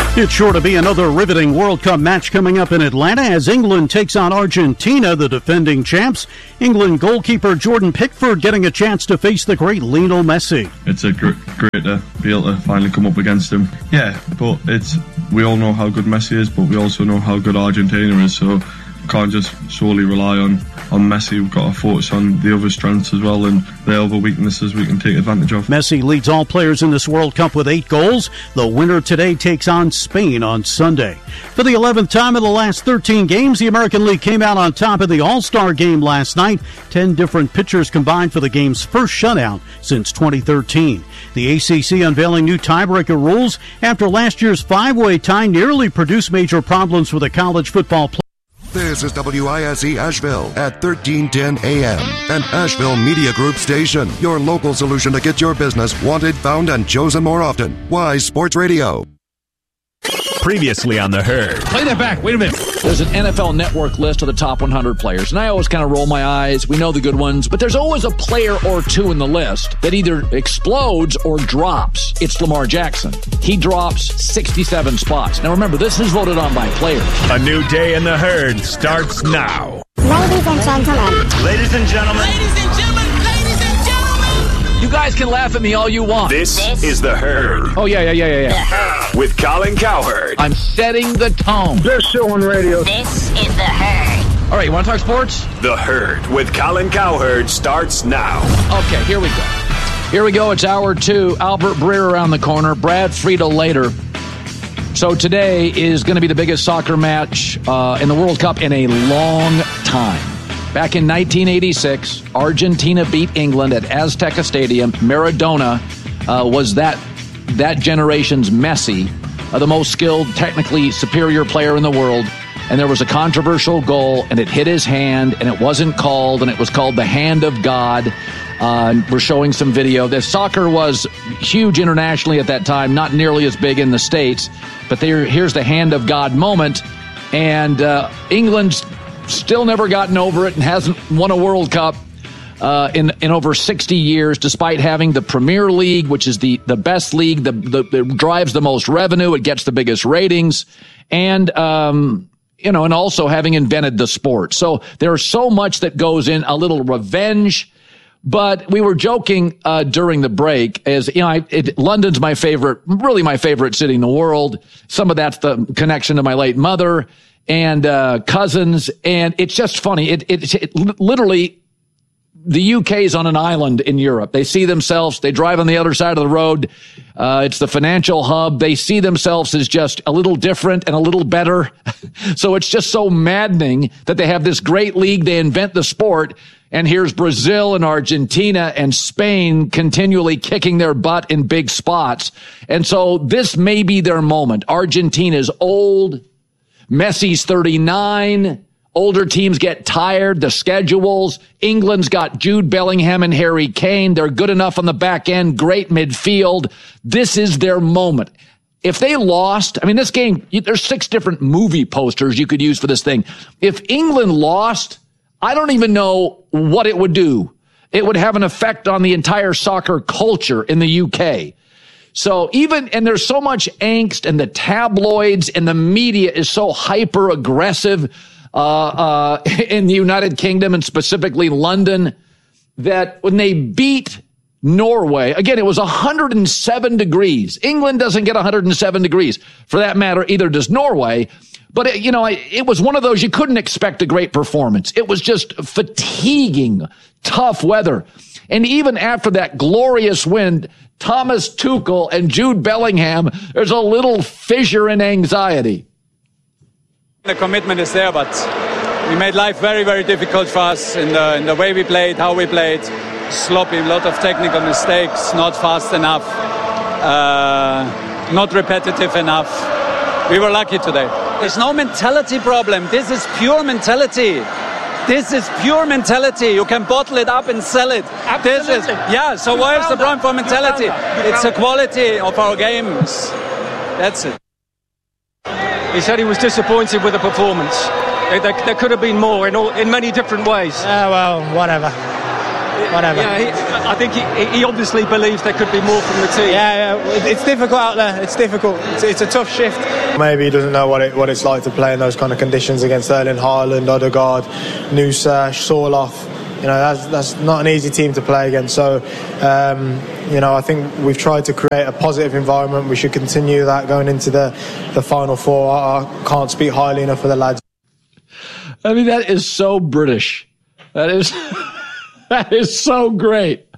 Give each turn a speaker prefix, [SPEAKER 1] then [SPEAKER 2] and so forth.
[SPEAKER 1] It's sure to be another riveting World Cup match coming up in Atlanta as England takes on Argentina, the defending champs. England goalkeeper Jordan Pickford getting a chance to face the great Lionel Messi.
[SPEAKER 2] It's a great to be able to finally come up against him. Yeah, but we all know how good Messi is, but we also know how good Argentina is, so we can't just solely rely on Messi. We've got to focus on the other strengths as well and the other weaknesses we can take advantage of.
[SPEAKER 1] Messi leads all players in this World Cup with 8 goals. The winner today takes on Spain on Sunday. For the 11th time in the last 13 games, the American League came out on top in the All-Star game last night. 10 different pitchers combined for the game's first shutout since 2013. The ACC unveiling new tiebreaker rules after last year's 5-way tie nearly produced major problems for the college football players.
[SPEAKER 3] This is WISE Asheville at 1310 AM, an Asheville Media Group station. Your local solution to get your business wanted, found, and chosen more often. Wise Sports Radio.
[SPEAKER 4] Previously on The Herd.
[SPEAKER 5] Play that back. Wait a minute. There's an NFL Network list of the top 100 players, and I always kind of roll my eyes. We know the good ones, but there's always a player or two in the list that either explodes or drops. It's Lamar Jackson. He drops 67 spots. Now remember, this is voted on by players.
[SPEAKER 4] A new day in The Herd starts now.
[SPEAKER 6] Ladies and gentlemen.
[SPEAKER 4] Ladies and gentlemen.
[SPEAKER 6] Ladies and gentlemen. Ladies and gentlemen.
[SPEAKER 5] You guys can laugh at me all you want.
[SPEAKER 4] This is The Herd.
[SPEAKER 5] Oh, yeah.
[SPEAKER 4] With Colin Cowherd.
[SPEAKER 5] I'm setting the tone.
[SPEAKER 7] Best show on radio.
[SPEAKER 6] This is The Herd.
[SPEAKER 5] All right, you want to talk sports?
[SPEAKER 4] The Herd with Colin Cowherd starts now.
[SPEAKER 5] Okay, here we go. Here we go. It's hour 2. Albert Breer around the corner. Brad Friedel later. So today is going to be the biggest soccer match in the World Cup in a long time. Back in 1986, Argentina beat England at Azteca Stadium. Maradona was that generation's Messi, the most skilled, technically superior player in the world. And there was a controversial goal, and it hit his hand, and it wasn't called, and it was called the hand of God. We're showing some video. The soccer was huge internationally at that time, not nearly as big in the States. But here's the hand of God moment. And England's still never gotten over it and hasn't won a World Cup in over 60 years, despite having the Premier League, which is the best league, that drives the most revenue. It gets the biggest ratings. And, and also having invented the sport. So there's so much that goes in, a little revenge. But we were joking during the break, as London's my favorite city in the world. Some of that's the connection to my late mother and cousins, and it's just funny. It literally, the UK's on an island in Europe. They see themselves, they drive on the other side of the road. It's the financial hub. They see themselves as just a little different and a little better. So it's just so maddening that they have this great league. They invent the sport. And here's Brazil and Argentina and Spain continually kicking their butt in big spots. And so this may be their moment. Argentina's old. Messi's 39. Older teams get tired, the schedules. England's got Jude Bellingham and Harry Kane. They're good enough on the back end, great midfield. This is their moment. If they lost, this game, there's 6 different movie posters you could use for this thing. If England lost, I don't even know what it would do. It would have an effect on the entire soccer culture in the UK. So and there's so much angst, and the tabloids and the media is so hyper aggressive in the United Kingdom and specifically London, that when they beat Norway, again, it was 107 degrees. England doesn't get 107 degrees. For that matter, either does Norway. But, it was one of those you couldn't expect a great performance. It was just fatiguing, tough weather. And even after that glorious win, Thomas Tuchel and Jude Bellingham, there's a little fissure in anxiety.
[SPEAKER 8] The commitment is there, but we made life very, very difficult for us in the way we played, how we played. Sloppy, a lot of technical mistakes, not fast enough, not repetitive enough. We were lucky today. There's no mentality problem. This is pure mentality. This is pure mentality. You can bottle it up and sell it.
[SPEAKER 9] Absolutely.
[SPEAKER 8] So where's the problem for mentality? It's the quality of our games. That's it.
[SPEAKER 9] He said he was disappointed with the performance. There could have been more in many different ways.
[SPEAKER 10] Well, whatever.
[SPEAKER 7] whatever.
[SPEAKER 9] Yeah, I think he obviously believes there could be more from the team.
[SPEAKER 7] Yeah, it's difficult out there. It's difficult. It's a tough shift. Maybe he doesn't know what it's like to play in those kind of conditions against Erling Haaland, Odegaard, Nusa, Sorloth. You know, that's not an easy team to play against. So, you know, I think we've tried to create a positive environment. We should continue that going into the Final Four. I can't speak highly enough for the lads.
[SPEAKER 5] I mean, that is so British. That is so great.